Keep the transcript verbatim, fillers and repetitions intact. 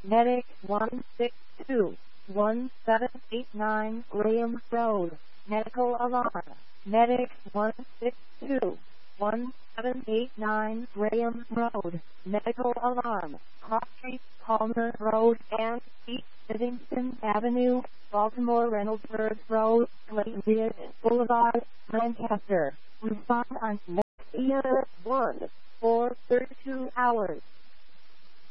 Medic one six two, one seven eight nine Graham Road. Medical alarm. Medic one six two, one seven eight nine Graham Road. Medical alarm. Cross Street, Palmer Road, and East Livingston Avenue, Baltimore Reynoldsburg Road, Clayton Ridge Boulevard, Lancaster. Respond on next year one for thirty-two hours.